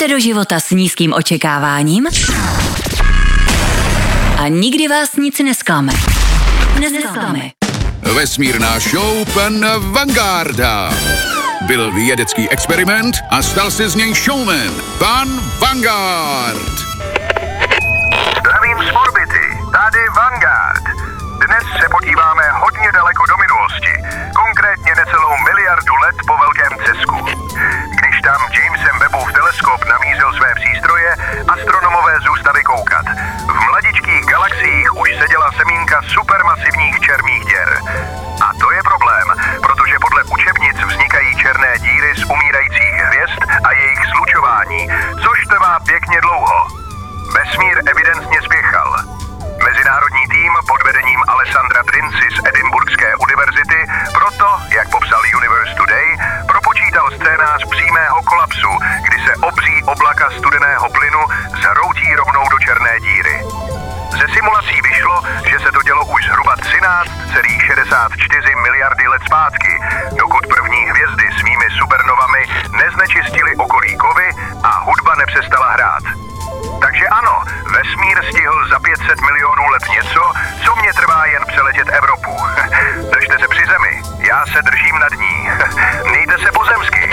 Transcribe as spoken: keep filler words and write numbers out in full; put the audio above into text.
Jdete do života s nízkým očekáváním a nikdy vás nic nesklame. Nesklame. Vesmírná show pana Vangarda. Byl vědecký experiment a stal se z něj showman. Pan Vangard. Zdravím z orbity, tady Vanguard. Dnes se podíváme hodně daleko do minulosti, konkrétně necelou miliardu let po velkém třesku. Když tam Jamesem Webbův teleskop namířil své přístroje, astronomové zůstali koukat. V mladičkých galaxiích už seděla semínka supermasivních černých děr. A to je problém, protože podle učebnic vznikají černé díry z umírajících hvězd a jejich slučování, což trvá pěkně dlouho. Vesmír evidentně spěchal. Mezinárodní tým pod vedením Alessandra Trinci z Edinburghské univerzity proto, jak popsal Universe Today, propočítal scénář přímého kolapsu, kdy se obří oblaka studeného plynu zhroutí rovnou do černé díry. Ze simulací vyšlo, že se to dělo už zhruba třináct celá šedesát čtyři miliardy let zpátky, dokud první hvězdy svými supernovami neznečistily okolí kovy a hudba nepřestala hrát. Takže ano, vesmír stihl za pět set milionů let něco, co mě trvá jen přeletět Evropu. Držte se při zemi, já se držím nad ní. Mějte se pozemsky.